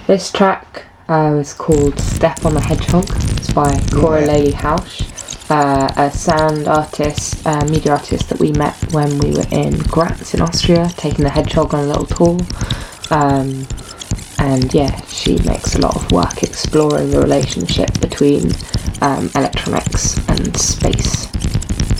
This track is called Step on the Hedgehog. It's by Cora Lely Hausch, a sound artist, media artist that we met when we were in Graz in Austria, taking the Hedgehog on a little tour. And yeah, she makes a lot of work exploring the relationship between electronics and space.